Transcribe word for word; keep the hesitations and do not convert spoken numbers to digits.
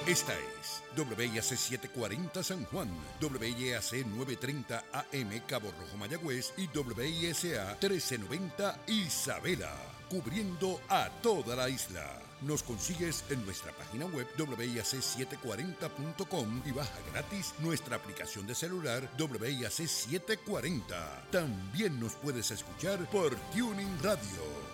Esta es W I A C setecientos cuarenta San Juan, W I A C novecientos treinta A M Cabo Rojo Mayagüez y W I S A trece noventa Isabela, cubriendo a toda la isla. Nos consigues en nuestra página web W I A C setecientos cuarenta punto com y baja gratis nuestra aplicación de celular W I A C setecientos cuarenta. También nos puedes escuchar por Tuning Radio.